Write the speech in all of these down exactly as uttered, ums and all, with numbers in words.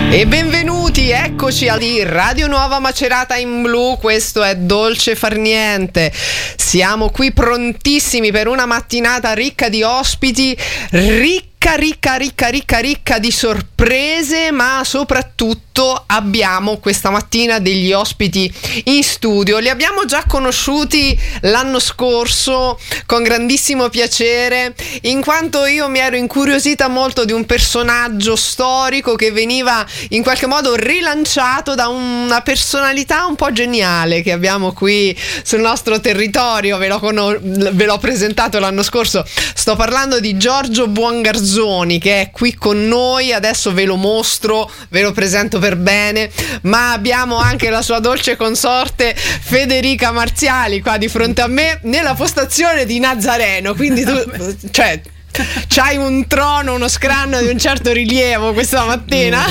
E benvenuti, eccoci a Radio Nuova Macerata in Blu. Questo è Dolce Far Niente. Siamo qui prontissimi per una mattinata ricca di ospiti, ricca ricca ricca ricca ricca di sorprese, ma soprattutto abbiamo questa mattina degli ospiti in studio. Li abbiamo già conosciuti l'anno scorso con grandissimo piacere, in quanto io mi ero incuriosita molto di un personaggio storico che veniva in qualche modo rilanciato da una personalità un po' geniale che abbiamo qui sul nostro territorio. Ve l'ho, con- ve l'ho presentato l'anno scorso. Sto parlando di Giorgio Buongarzoni, che è qui con noi. Adesso ve lo mostro, ve lo presento per bene, ma abbiamo anche la sua dolce consorte Federica Marziali qua di fronte a me nella postazione di Nazareno, quindi tu, cioè, c'hai un trono, uno scranno di un certo rilievo questa mattina.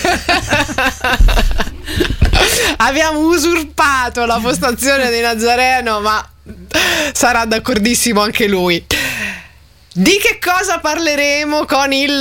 Abbiamo usurpato la postazione di Nazareno, ma sarà d'accordissimo anche lui. Di che cosa parleremo con il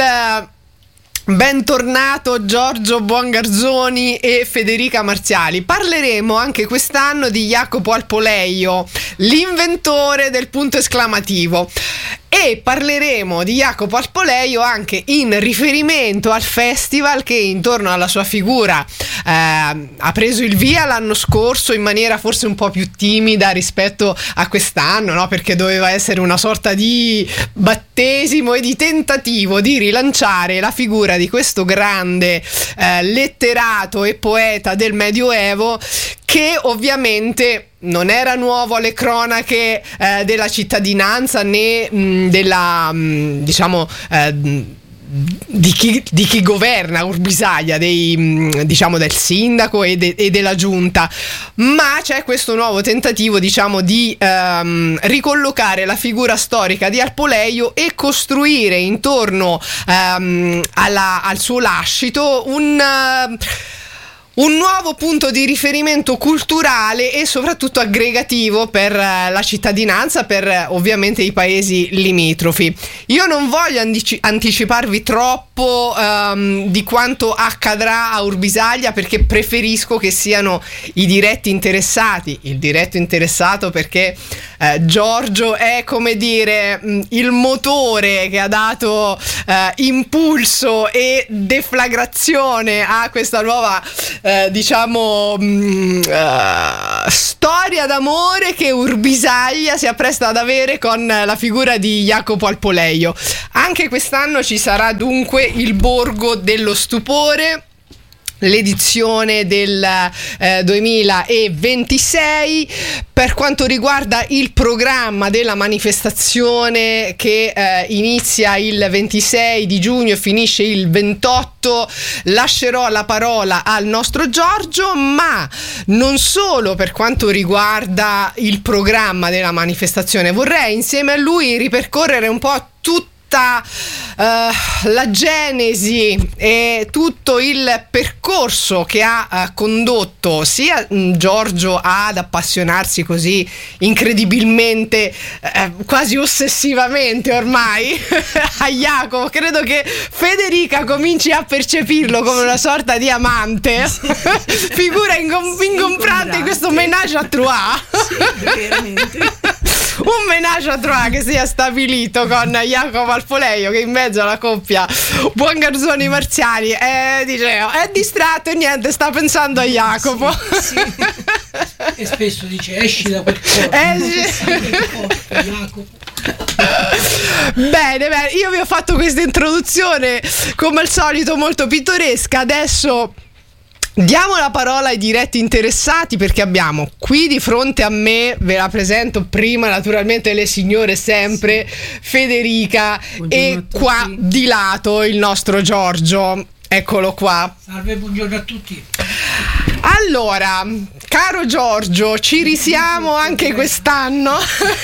bentornato Giorgio Buongarzoni e Federica Marziali? Parleremo anche quest'anno di Jacopo Alpoleio, l'inventore del punto esclamativo. E parleremo di Jacopo Alpoleio anche in riferimento al festival che intorno alla sua figura eh, ha preso il via l'anno scorso in maniera forse un po' più timida rispetto a quest'anno, no? Perché doveva essere una sorta di battesimo e di tentativo di rilanciare la figura di questo grande eh, letterato e poeta del Medioevo, che ovviamente non era nuovo alle cronache eh, della cittadinanza né mh, della mh, diciamo eh, di chi, di chi governa Urbisaglia, dei, mh, diciamo del sindaco e, de, e della giunta, ma c'è questo nuovo tentativo, diciamo, di ehm, ricollocare la figura storica di Alpoleio e costruire intorno ehm, alla, al suo lascito un uh, un nuovo punto di riferimento culturale e soprattutto aggregativo per la cittadinanza, per ovviamente i paesi limitrofi. Io non voglio antici- anticiparvi troppo um, di quanto accadrà a Urbisaglia, perché preferisco che siano i diretti interessati, il diretto interessato perché eh, Giorgio è, come dire, mh, il motore che ha dato eh, impulso e deflagrazione a questa nuova Eh, diciamo mh, uh, storia d'amore che Urbisaglia si appresta ad avere con la figura di Jacopo Alpoleio. Anche quest'anno ci sarà dunque il Borgo dello Stupore, l'edizione del eh, duemilaventisei. Per quanto riguarda il programma della manifestazione che eh, inizia il ventisei di giugno e finisce il ventotto, lascerò la parola al nostro Giorgio, ma non solo per quanto riguarda il programma della manifestazione. Vorrei insieme a lui ripercorrere un po' tutto Uh, la genesi e tutto il percorso che ha uh, condotto sia um, Giorgio ad appassionarsi così incredibilmente, uh, quasi ossessivamente ormai a Jacopo. Credo che Federica cominci a percepirlo come una sorta di amante. Figura incom- ingombrante questo ménage à trois. Sì, veramente. Un ménage à trois che sia stabilito con Jacopo Alpoleio, che in mezzo alla coppia Buongarzoni Marziali è, dicevo, è distratto e niente, sta pensando a Jacopo. Sì, sì. E spesso dice esci da quel corpo, Esci. Jacopo. Bene, bene, io vi ho fatto questa introduzione come al solito molto pittoresca. Adesso diamo la parola ai diretti interessati, perché abbiamo qui di fronte a me, ve la presento prima naturalmente le signore sempre, Federica, e qua di lato il nostro Giorgio. Eccolo qua. Salve, buongiorno a tutti. Allora, caro Giorgio, ci risiamo anche quest'anno.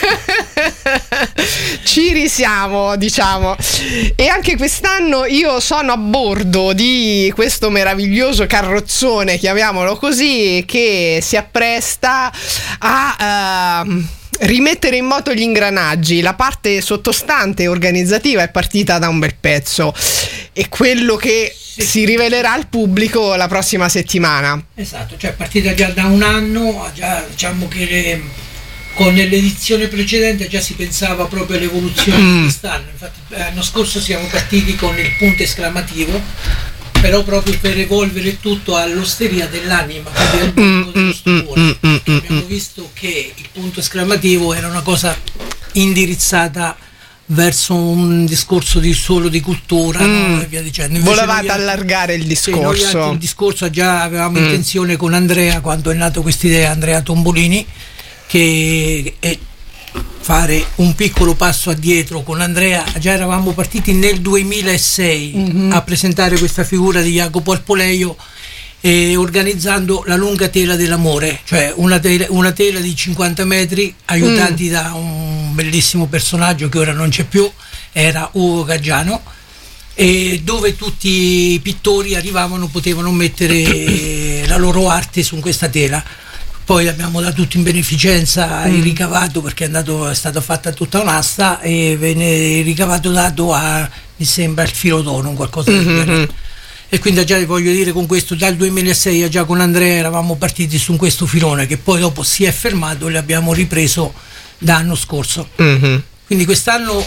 Ci risiamo, diciamo. E anche quest'anno io sono a bordo di questo meraviglioso carrozzone, chiamiamolo così, che si appresta a uh, rimettere in moto gli ingranaggi. La parte sottostante organizzativa è partita da un bel pezzo, e quello che sì. si rivelerà al pubblico la prossima settimana. Esatto, cioè è partita già da un anno, già diciamo che le, con l'edizione precedente già si pensava proprio all'evoluzione Mm. di quest'anno. Infatti l'anno scorso siamo partiti con il punto esclamativo, però proprio per evolvere tutto all'osteria dell'anima, quindi al punto dello stupore. mm, mm, mm, Perché abbiamo visto che il punto esclamativo era una cosa indirizzata verso un discorso di solo di cultura, Mm. no? E via dicendo. Invece Volevate noi altri- allargare il sì, noi altri discorso. il discorso già avevamo Mm. intenzione con Andrea, quando è nata questa idea, Andrea Tombolini, che è fare un piccolo passo addietro con Andrea. Già eravamo partiti nel duemilasei Mhm. a presentare questa figura di Jacopo Alpoleio, eh, organizzando la lunga tela dell'amore, cioè una tela, una tela di cinquanta metri aiutati Mm. da un bellissimo personaggio che ora non c'è più, era Ugo Gaggiano, e dove tutti i pittori arrivavano, potevano mettere la loro arte su questa tela. Poi abbiamo dato tutto in beneficenza il Mm. ricavato, perché è, andato, è stata fatta tutta un'asta e venne il ricavato dato a, mi sembra, il Filodono, qualcosa del Mhm. genere. E quindi già voglio dire, con questo dal duemilasei già con Andrea eravamo partiti su questo filone, che poi dopo si è fermato e l'abbiamo ripreso l'anno scorso. Mhm. Quindi quest'anno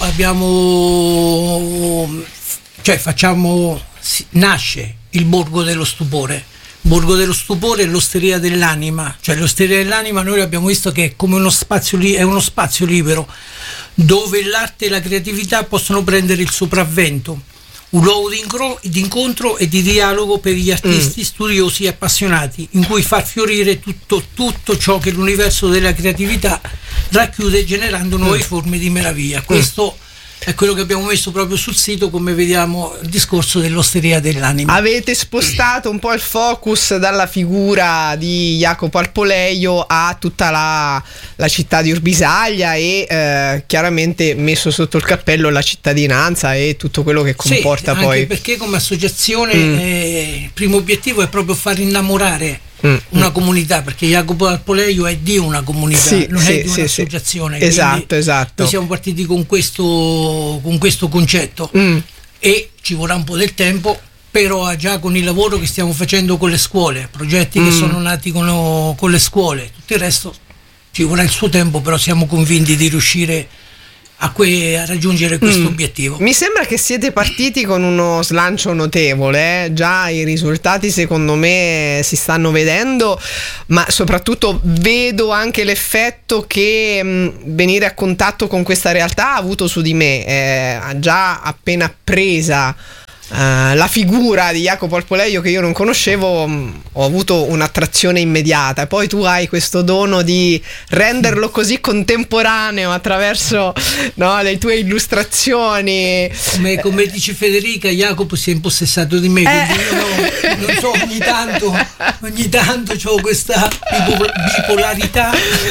abbiamo, cioè facciamo, si- nasce il Borgo dello Stupore. Borgo dello Stupore è l'osteria dell'anima, cioè l'osteria dell'anima noi abbiamo visto che è come uno spazio, li- è uno spazio libero dove l'arte e la creatività possono prendere il sopravvento, un luogo di, incro- di incontro e di dialogo per gli artisti Mm. studiosi e appassionati, in cui far fiorire tutto, tutto ciò che l'universo della creatività racchiude, generando nuove Mm. forme di meraviglia. Questo è quello che abbiamo messo proprio sul sito, come vediamo, il discorso dell'osteria dell'anima. Avete spostato un po' il focus dalla figura di Jacopo Alpoleio a tutta la, la città di Urbisaglia e eh, chiaramente messo sotto il cappello la cittadinanza e tutto quello che comporta Sì, poi. anche perché come associazione Mm. eh, il primo obiettivo è proprio far innamorare Mm, una mm. comunità, perché Jacopo Alpoleio è di una comunità, Sì, non sì, è di sì, un'associazione. sì. Esatto, Quindi esatto. noi siamo partiti con questo, con questo concetto Mm. e ci vorrà un po' del tempo, però già con il lavoro che stiamo facendo con le scuole, progetti che Mm. sono nati con, con le scuole, tutto il resto ci vorrà il suo tempo, però siamo convinti di riuscire a, que- a raggiungere questo Mm. obiettivo. Mi sembra che siete partiti con uno slancio notevole, eh? Già i risultati secondo me si stanno vedendo, ma soprattutto vedo anche l'effetto che mh, venire a contatto con questa realtà ha avuto su di me. Eh, già appena presa eh, la figura di Jacopo Alpoleio, che io non conoscevo, mh, ho avuto un'attrazione immediata. Poi tu hai questo dono di renderlo così contemporaneo attraverso, no, le tue illustrazioni. Come, come dice Federica, Jacopo si è impossessato di me, quindi Eh. io no, non so, ogni tanto ogni tanto ho questa bipo- bipolarità.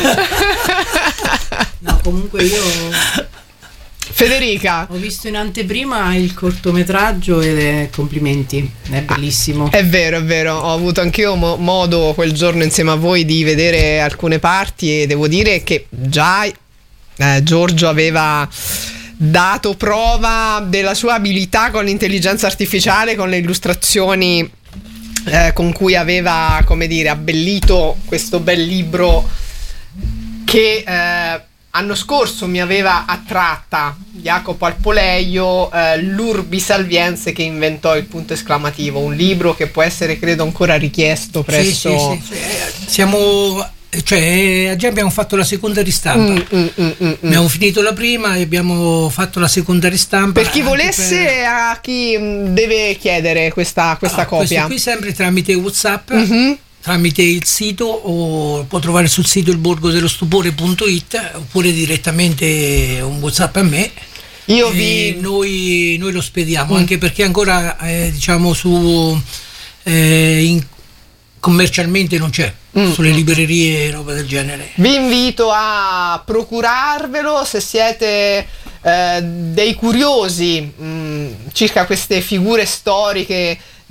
No, comunque io Federica, ho visto in anteprima il cortometraggio ed è complimenti, è bellissimo. è vero, è vero, ho avuto anch'io mo- modo quel giorno insieme a voi di vedere alcune parti e devo dire che già eh, Giorgio aveva dato prova della sua abilità con l'intelligenza artificiale, con le illustrazioni eh, con cui aveva, come dire, abbellito questo bel libro che eh, anno scorso mi aveva attratta, Jacopo Alpoleio, eh, l'Urbi Salviense che inventò il punto esclamativo, un libro che può essere credo ancora richiesto presso... Sì, sì, sì, cioè, siamo, cioè, già abbiamo fatto la seconda ristampa. Mm, mm, mm, mm, mm. Abbiamo finito la prima e abbiamo fatto la seconda ristampa. Per chi anche volesse, per- a chi mh, deve chiedere questa, questa Ah, questo copia. qui sempre tramite WhatsApp, Mhm. tramite il sito, o può trovare sul sito il borgo dello stupore punto it, oppure direttamente un WhatsApp a me. Io E vi... noi, noi lo spediamo, Mm. anche perché ancora eh, diciamo su eh, in- commercialmente non c'è, Mm. sulle librerie e roba del genere. Vi invito a procurarvelo se siete eh, dei curiosi mh, circa queste figure storiche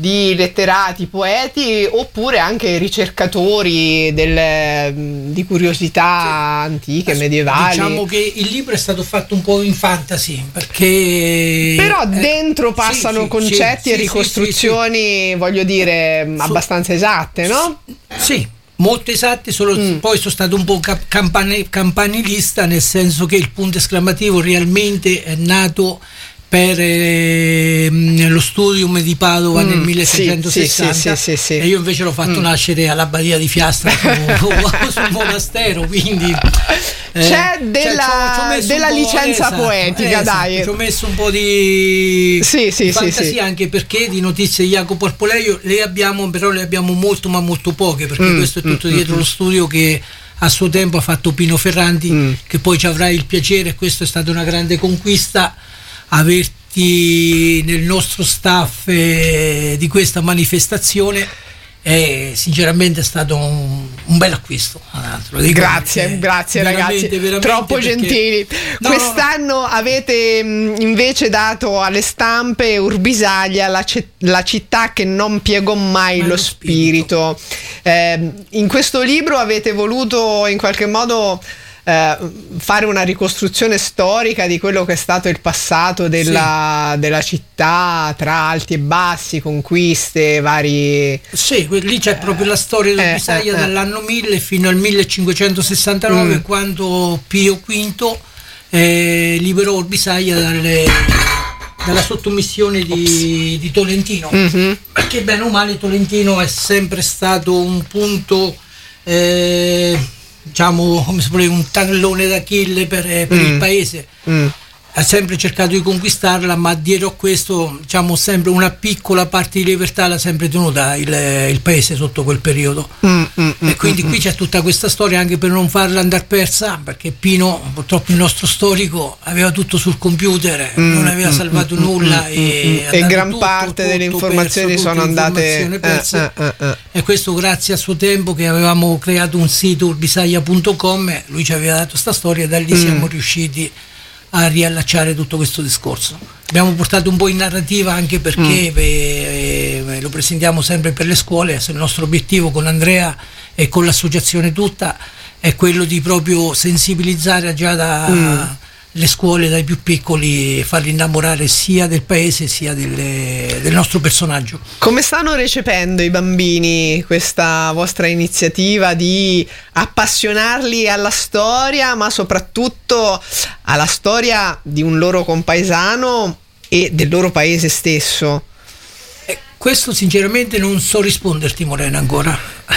di letterati, poeti, oppure anche ricercatori del, di curiosità sì. antiche, medievali. Diciamo che il libro è stato fatto un po' in fantasy, perché però eh, dentro passano sì, sì, concetti sì, e ricostruzioni, sì, sì. voglio dire, Su, abbastanza esatte, no? Sì, molto esatte, solo mm. poi sono stato un po' campane, campanilista, nel senso che il punto esclamativo realmente è nato per eh, lo studium di Padova mm, nel milleseicentosessanta sì, sì, sì, sì, sì. e io invece l'ho fatto mm. nascere all'Abbadia di Fiastra sul monastero, quindi eh, c'è della, cioè, c'ho, c'ho della licenza esatto, poetica esatto, dai ci ho messo un po' di, sì, sì, di fantasia sì, sì. anche perché di notizie di Jacopo Arpoleio le abbiamo, però le abbiamo molto ma molto poche, perché mm, questo è tutto mm, dietro mm. lo studio che a suo tempo ha fatto Pino Ferranti, mm. che poi ci avrai il piacere, questo è stata una grande conquista, averti nel nostro staff eh, di questa manifestazione è sinceramente stato un, un bel acquisto. Grazie, perché, grazie ragazzi, veramente troppo perché, gentili. No, Quest'anno no, no. avete mh, invece dato alle stampe Urbisaglia, la, c- la città che non piegò mai Ma lo spirito. spirito. Eh, in questo libro avete voluto in qualche modo Eh, fare una ricostruzione storica di quello che è stato il passato della, sì. della città, tra alti e bassi, conquiste, vari. Sì, lì c'è proprio la storia di Urbisaglia eh, eh, dall'anno mille fino al millecinquecentosessantanove, mm. quando Pio V eh, liberò Urbisaglia dalle, dalla sottomissione di, di Tolentino, mm-hmm. perché bene o male Tolentino è sempre stato un punto eh, diciamo come si può dire, un tallone d'Achille per, per mm. il paese. Mm. Ha sempre cercato di conquistarla, ma dietro a questo diciamo sempre una piccola parte di libertà l'ha sempre tenuta il, il paese sotto quel periodo. Mm, mm, e quindi mm, qui c'è tutta questa storia anche per non farla andare persa, perché Pino, purtroppo il nostro storico, aveva tutto sul computer, mm, non aveva salvato mm, nulla mm, e, e gran tutto, parte tutto delle informazioni perso, sono andate perse, eh, eh, eh. e questo grazie a suo tempo che avevamo creato un sito urbisaglia punto com, lui ci aveva dato sta storia e da lì mm. siamo riusciti a riallacciare tutto questo discorso. Abbiamo portato un po' in narrativa anche perché mm. eh, eh, lo presentiamo sempre per le scuole. Il nostro obiettivo con Andrea e con l'associazione tutta è quello di proprio sensibilizzare già da mm. le scuole, dai più piccoli, farli innamorare sia del paese sia delle, del nostro personaggio. Come stanno recependo i bambini questa vostra iniziativa di appassionarli alla storia, ma soprattutto alla storia di un loro compaesano e del loro paese stesso? Eh, questo sinceramente non so risponderti, Morena, ancora.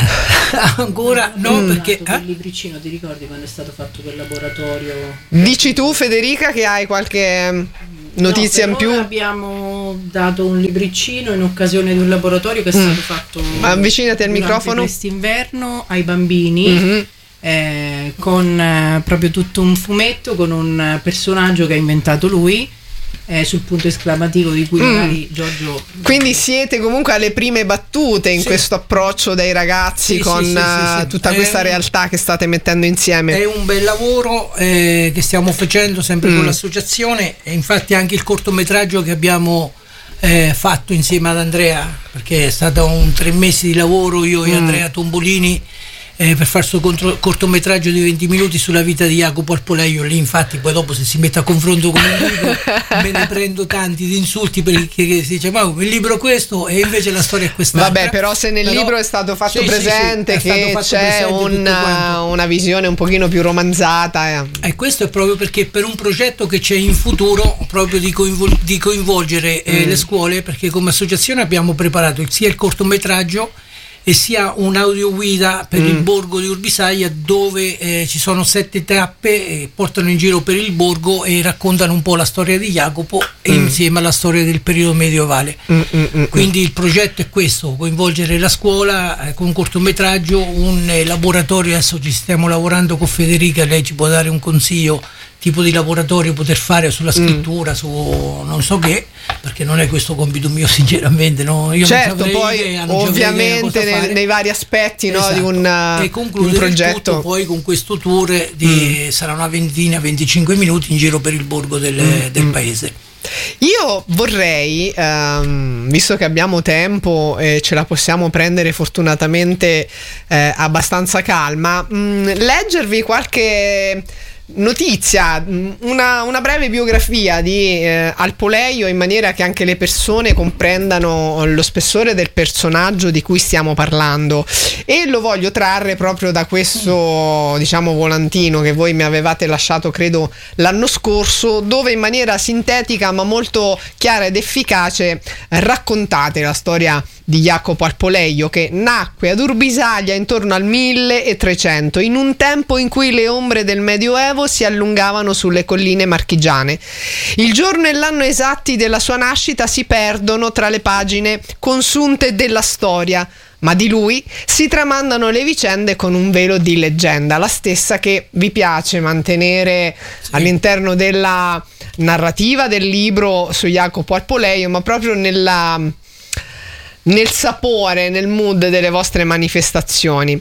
Ancora no, mm. perché eh? il libricino, ti ricordi quando è stato fatto quel laboratorio? Dici tu, Federica, che hai qualche notizia no, in più? Abbiamo dato un libricino in occasione di un laboratorio che è stato mm. fatto avvicinati al microfono quest'inverno ai bambini, mm-hmm. eh, con eh, proprio tutto un fumetto con un personaggio che ha inventato lui, Eh, sul punto esclamativo di cui mm. magari Giorgio. Quindi siete comunque alle prime battute in sì. questo approccio dei ragazzi sì, con sì, sì, sì, sì. tutta è questa un, realtà che state mettendo insieme. È un bel lavoro eh, che stiamo facendo sempre mm. con l'associazione, e infatti anche il cortometraggio che abbiamo eh, fatto insieme ad Andrea, perché è stato un tre mesi di lavoro io mm. e Andrea Tombolini Eh, per fare questo cortometraggio di venti minuti sulla vita di Jacopo Arpoleio. Lì infatti poi dopo, se si mette a confronto con il libro, me ne prendo tanti di insulti perché si dice ma il libro questo e invece la storia è quest'altra. Vabbè, però se nel però, libro è stato fatto sì, presente sì, sì, che fatto c'è presente una, una visione un pochino più romanzata eh. e questo è proprio perché per un progetto che c'è in futuro, proprio di, coinvol- di coinvolgere eh, mm. le scuole, perché come associazione abbiamo preparato sia il cortometraggio e sia un'audioguida per mm. il borgo di Urbisaglia, dove eh, ci sono sette tappe, eh, portano in giro per il borgo e raccontano un po' la storia di Jacopo mm. insieme alla storia del periodo medievale. Mm, mm, mm, Quindi il progetto è questo: coinvolgere la scuola eh, con un cortometraggio, un eh, laboratorio. Adesso ci stiamo lavorando con Federica, lei ci può dare un consiglio tipo di laboratorio poter fare sulla scrittura, mm. su non so che, perché non è questo compito mio sinceramente, no? Io certo, non poi idea, non ovviamente nei, nei vari aspetti esatto. no, di, un, e di un progetto tutto poi con questo tour di, mm. sarà una ventina, venticinque minuti in giro per il borgo del, mm. del paese. Io vorrei, ehm, visto che abbiamo tempo e ce la possiamo prendere fortunatamente eh, abbastanza calma, mh, leggervi qualche notizia, una, una breve biografia di eh, Alpoleio, in maniera che anche le persone comprendano lo spessore del personaggio di cui stiamo parlando, e lo voglio trarre proprio da questo, diciamo, volantino che voi mi avevate lasciato credo l'anno scorso, dove in maniera sintetica ma molto chiara ed efficace raccontate la storia di Jacopo Alpoleio, che nacque ad Urbisaglia intorno al milletrecento, in un tempo in cui le ombre del Medioevo si allungavano sulle colline marchigiane. Il giorno e l'anno esatti della sua nascita si perdono tra le pagine consunte della storia, ma di lui si tramandano le vicende con un velo di leggenda, la stessa che vi piace mantenere sì. all'interno della narrativa del libro su Jacopo Alpoleio, ma proprio nella nel sapore, nel mood delle vostre manifestazioni.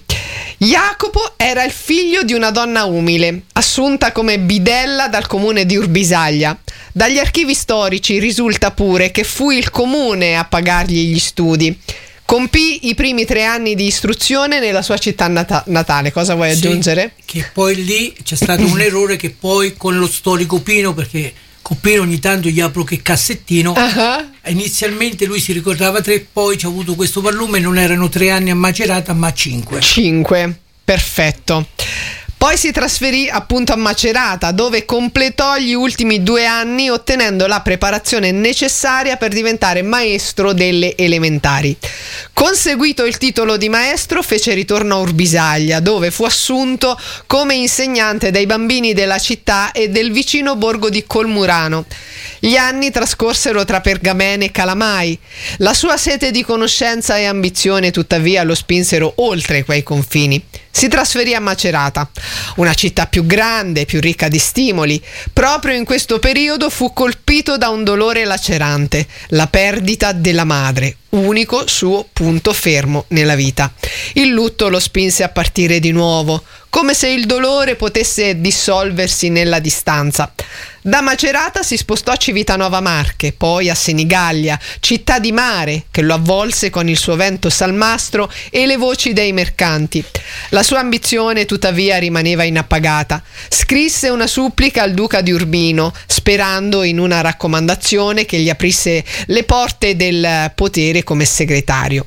Jacopo era il figlio di una donna umile, assunta come bidella dal comune di Urbisaglia. Dagli archivi storici risulta pure che fu il comune a pagargli gli studi. Compì i primi tre anni di istruzione nella sua città nata- natale. Cosa vuoi sì, aggiungere? Che poi lì c'è stato un errore che poi con lo storico Pino, perché con Pino ogni tanto gli apro che cassettino, uh-huh. inizialmente lui si ricordava tre, poi c'è avuto questo barlume, non erano tre anni a Macerata ma cinque. Cinque, perfetto. Poi si trasferì appunto a Macerata, dove completò gli ultimi due anni ottenendo la preparazione necessaria per diventare maestro delle elementari. Conseguito il titolo di maestro, fece ritorno a Urbisaglia, dove fu assunto come insegnante dai bambini della città e del vicino borgo di Colmurano. Gli anni trascorsero tra Pergamene e Calamai. La sua sete di conoscenza e ambizione tuttavia lo spinsero oltre quei confini. Si trasferì a Macerata, una città più grande, più ricca di stimoli. Proprio in questo periodo fu colpito da un dolore lacerante, la perdita della madre, unico suo punto fermo nella vita. Il lutto lo spinse a partire di nuovo, come se il dolore potesse dissolversi nella distanza. Da Macerata si spostò a Civitanova Marche, poi a Senigallia, città di mare che lo avvolse con il suo vento salmastro e le voci dei mercanti. La sua ambizione tuttavia rimaneva inappagata. Scrisse una supplica al duca di Urbino, sperando in una raccomandazione che gli aprisse le porte del potere come segretario.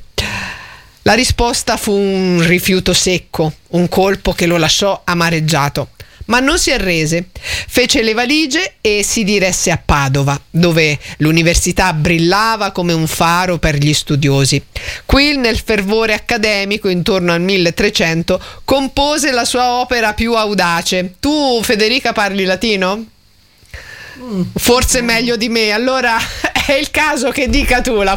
La risposta fu un rifiuto secco, un colpo che lo lasciò amareggiato. Ma non si arrese, fece le valigie e si diresse a Padova, dove l'università brillava come un faro per gli studiosi. Qui, nel fervore accademico, intorno al milletrecento, compose la sua opera più audace. Tu, Federica, parli latino? Forse meglio di me, allora è il caso che dica tu la